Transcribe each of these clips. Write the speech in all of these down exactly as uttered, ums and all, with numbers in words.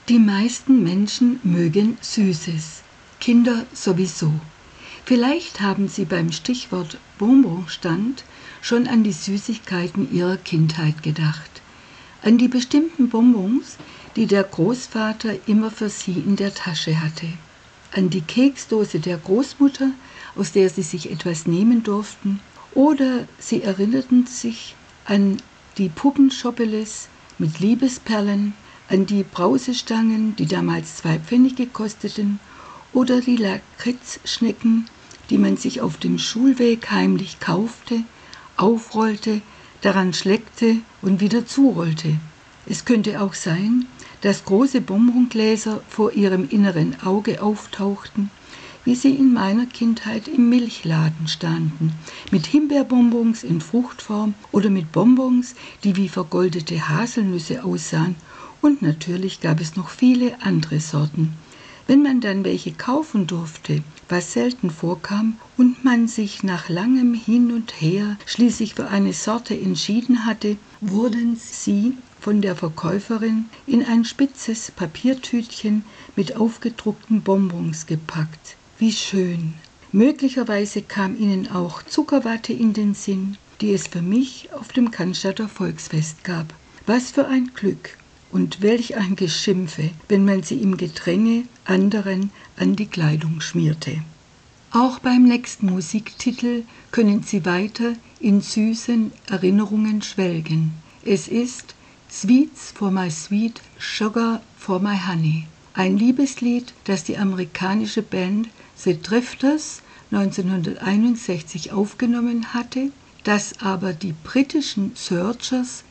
Die meisten Menschen mögen Süßes, Kinder sowieso. Vielleicht haben Sie beim Stichwort Bonbonstand schon an die Süßigkeiten Ihrer Kindheit gedacht. An die bestimmten Bonbons, die der Großvater immer für Sie in der Tasche hatte. An die Keksdose der Großmutter, aus der Sie sich etwas nehmen durften. Oder Sie erinnerten sich an die Puppenschopeles mit Liebesperlen, an die Brausestangen, die damals zwei Pfennig gekosteten, oder die Lakritzschnecken, die man sich auf dem Schulweg heimlich kaufte, aufrollte, daran schleckte und wieder zurollte. Es könnte auch sein, dass große Bonbongläser vor Ihrem inneren Auge auftauchten, wie sie in meiner Kindheit im Milchladen standen, mit Himbeerbonbons in Fruchtform oder mit Bonbons, die wie vergoldete Haselnüsse aussahen, und natürlich gab es noch viele andere Sorten. Wenn man dann welche kaufen durfte, was selten vorkam, und man sich nach langem Hin und Her schließlich für eine Sorte entschieden hatte, wurden sie von der Verkäuferin in ein spitzes Papiertütchen mit aufgedruckten Bonbons gepackt. Wie schön! Möglicherweise kam Ihnen auch Zuckerwatte in den Sinn, die es für mich auf dem Cannstatter Volksfest gab. Was für ein Glück! Und welch ein Geschimpfe, wenn man sie im Gedränge anderen an die Kleidung schmierte. Auch beim nächsten Musiktitel können Sie weiter in süßen Erinnerungen schwelgen. Es ist Sweets for my sweet, Sugar for my honey. Ein Liebeslied, das die amerikanische Band The Drifters neunzehnhunderteinundsechzig aufgenommen hatte, das aber die britischen Searchers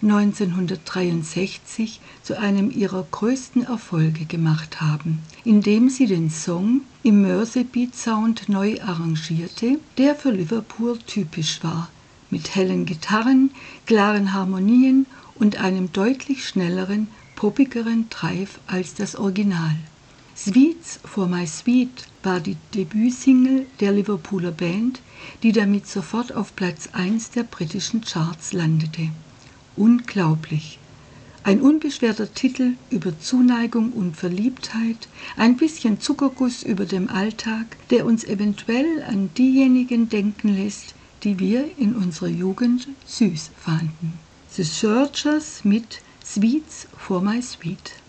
neunzehnhundertdreiundsechzig zu einem ihrer größten Erfolge gemacht haben, indem sie den Song im Merseybeat-Sound neu arrangierte, der für Liverpool typisch war, mit hellen Gitarren, klaren Harmonien und einem deutlich schnelleren, poppigeren Drive als das Original. Sweets for my sweet war die Debütsingle der Liverpooler Band, die damit sofort auf Platz eins der britischen Charts landete. Unglaublich! Ein unbeschwerter Titel über Zuneigung und Verliebtheit, ein bisschen Zuckerguss über dem Alltag, der uns eventuell an diejenigen denken lässt, die wir in unserer Jugend süß fanden. The Searchers mit Sweets for my sweet.